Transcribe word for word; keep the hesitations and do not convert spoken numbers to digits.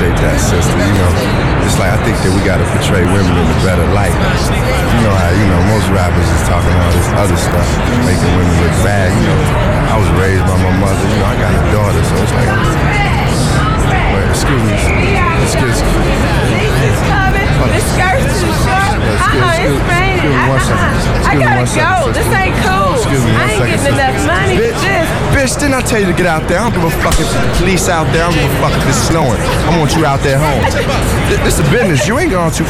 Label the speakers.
Speaker 1: appreciate that, sister. You know, it's like I think that we gotta portray women in a better light. You know how, you know, most rappers is talking all this other stuff, making women look bad. You know, I was raised by my mother. You know, I got a daughter, so it's like. Wait, excuse me. Excuse me.
Speaker 2: This coming. The skirt's too short. Uh-uh, it's raining.
Speaker 1: Excuse me one second.
Speaker 2: I
Speaker 1: Excuse me
Speaker 2: gotta
Speaker 1: one second,
Speaker 2: go.
Speaker 1: sister.
Speaker 2: This ain't cool.
Speaker 1: Excuse me one
Speaker 2: I ain't
Speaker 1: second,
Speaker 2: getting enough
Speaker 1: sister.
Speaker 2: money
Speaker 1: Bitch,
Speaker 2: for this.
Speaker 1: bitch, didn't I tell you to get out there? I don't give a fuck if the police out there. I don't give a fuck if it's snowing. I want you out there home. This is business. You ain't going too